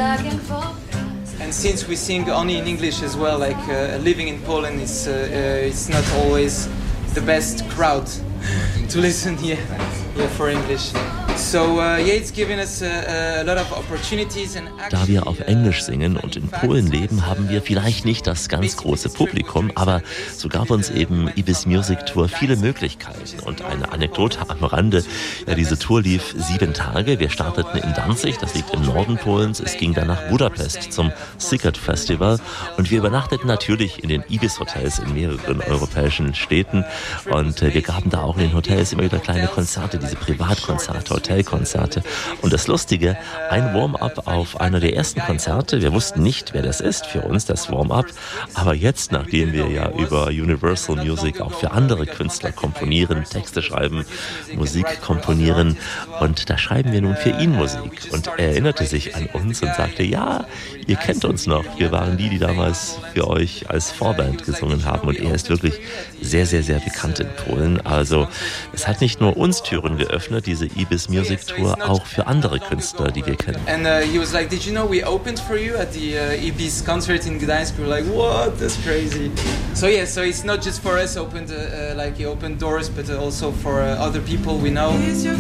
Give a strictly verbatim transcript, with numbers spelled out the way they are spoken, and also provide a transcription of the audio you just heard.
And since we sing only in English as well, like uh, living in Poland is uh, uh, it's not always the best crowd to listen here, yeah, for English. So uh, yeah, it's given us a, a lot of opportunities and actually, da wir auf Englisch singen und in Polen leben, haben wir vielleicht nicht das ganz große Publikum, aber so gab uns eben Ibis Music Tour viele Möglichkeiten. Und eine Anekdote am Rande, ja, diese Tour lief sieben Tage. Wir starteten in Danzig, das liegt im Norden Polens. Es ging dann nach Budapest zum Siget Festival und wir übernachteten natürlich in den Ibis Hotels in mehreren europäischen Städten und äh, wir gaben da auch in den Hotels immer wieder kleine Konzerte, diese Privatkonzerte, Hotelkonzerte. Und das Lustige, ein Warm-up auf einer der ersten Konzerte. Wir wussten nicht, wer das ist für uns, das Warm-up. Aber jetzt, nachdem wir ja über Universal Music auch für andere Künstler komponieren, Texte schreiben, Musik komponieren und da schreiben wir nun für ihn Musik. Und er erinnerte sich an uns und sagte, ja, ihr kennt uns noch. Wir waren die, die damals für euch als Vorband gesungen haben. Und er ist wirklich sehr, sehr, sehr bekannt in Polen. Also es hat nicht nur uns Türen geöffnet, diese Ibis Music Tour, auch für andere Künstler, die wir kennen. And uh, he was like, did you know we opened for you at the uh, Ibis concert in Gdańsk? We were like, what? That's crazy. So yeah, so it's not just for us opened uh, uh, like he opened doors, but also for uh, other people we know. Is your